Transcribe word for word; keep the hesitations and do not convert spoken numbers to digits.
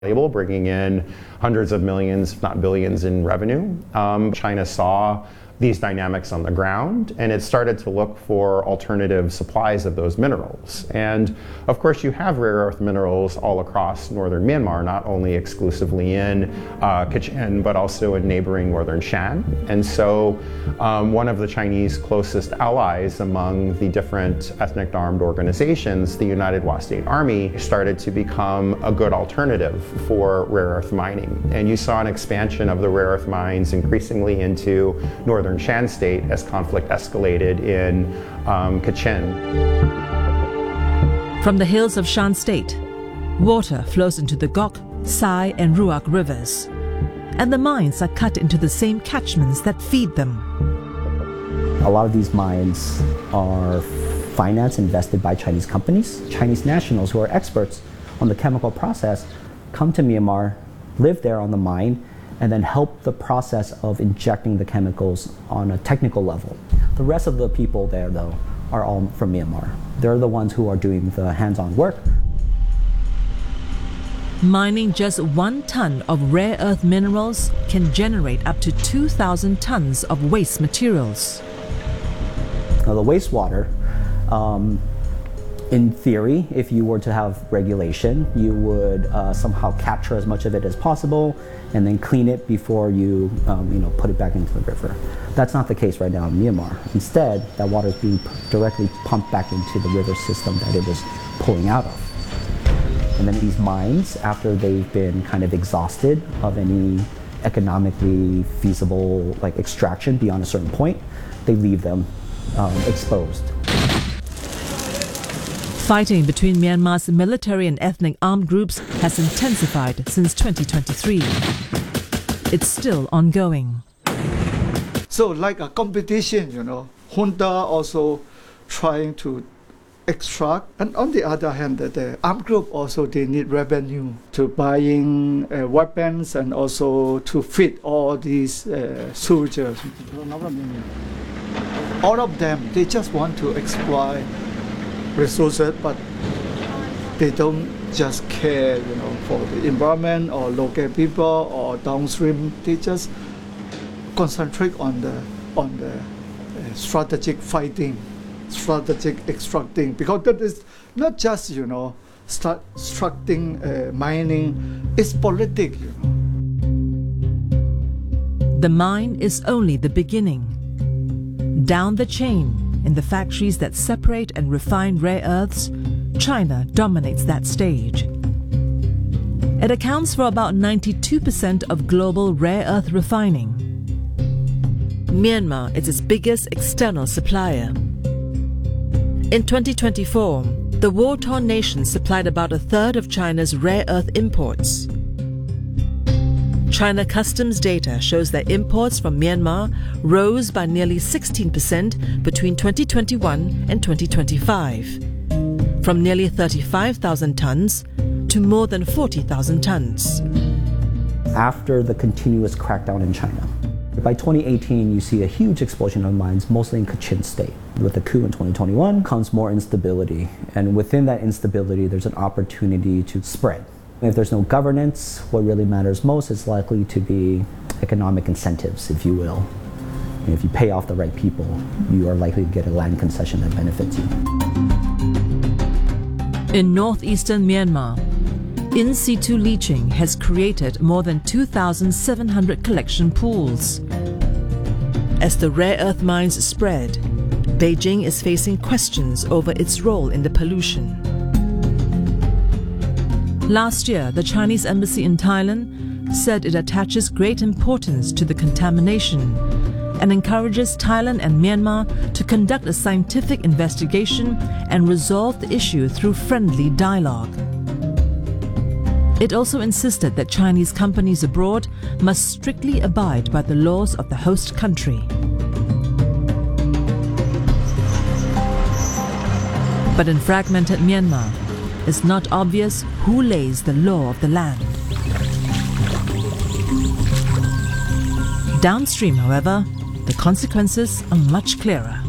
valuable, bringing in hundreds of millions, if not billions, in revenue. Um, China saw these dynamics on the ground, and it started to look for alternative supplies of those minerals. And of course, you have rare earth minerals all across northern Myanmar, not only exclusively in uh, Kachin, but also in neighboring northern Shan. And so um, one of the Chinese closest allies among the different ethnic armed organizations, the United Wa State Army, started to become a good alternative for rare earth mining. And you saw an expansion of the rare earth mines increasingly into northern Shan State as conflict escalated in um, Kachin. From the hills of Shan State, water flows into the Gok, Sai and Ruak rivers, and the mines are cut into the same catchments that feed them. A lot of these mines are financed, invested by Chinese companies. Chinese nationals who are experts on the chemical process come to Myanmar, live there on the mine, and then help the process of injecting the chemicals on a technical level. The rest of the people there, though, are all from Myanmar. They're the ones who are doing the hands-on work. Mining just one ton of rare earth minerals can generate up to two thousand tons of waste materials. Now, the wastewater, um, in theory, if you were to have regulation, you would uh, somehow capture as much of it as possible and then clean it before you, um, you know, put it back into the river. That's not the case right now in Myanmar. Instead, that water is being directly pumped back into the river system that it was pulling out of. And then these mines, after they've been kind of exhausted of any economically feasible like extraction beyond a certain point, they leave them um, exposed. Fighting between Myanmar's military and ethnic armed groups has intensified since twenty twenty-three. It's still ongoing. So like a competition, you know, junta also trying to extract, and on the other hand, the armed group also they need revenue to buying uh, weapons and also to feed all these uh, soldiers. All of them, they just want to exploit resources, but they don't just care, you know, for the environment or local people or downstream. They just concentrate on the on the uh, strategic fighting, strategic extracting, because that is not just, you know, start extracting, uh, mining. It's politics, you know. The mine is only the beginning. Down the chain, in the factories that separate and refine rare earths, China dominates that stage. It accounts for about ninety-two percent of global rare earth refining. Myanmar is its biggest external supplier. In twenty twenty-four, the war-torn nation supplied about a third of China's rare earth imports. China customs data shows that imports from Myanmar rose by nearly sixteen percent between twenty twenty-one and twenty twenty-five, from nearly thirty-five thousand tons to more than forty thousand tons. After the continuous crackdown in China, by twenty eighteen, you see a huge explosion of mines, mostly in Kachin State. With the coup in twenty twenty-one comes more instability, and within that instability, there's an opportunity to spread. If there's no governance, what really matters most is likely to be economic incentives, if you will. And if you pay off the right people, you are likely to get a land concession that benefits you. In northeastern Myanmar, in situ leaching has created more than two thousand seven hundred collection pools. As the rare earth mines spread, Beijing is facing questions over its role in the pollution. Last year, the Chinese embassy in Thailand said it attaches great importance to the contamination and encourages Thailand and Myanmar to conduct a scientific investigation and resolve the issue through friendly dialogue. It also insisted that Chinese companies abroad must strictly abide by the laws of the host country. But in fragmented Myanmar, it's not obvious who lays the law of the land. Downstream, however, the consequences are much clearer.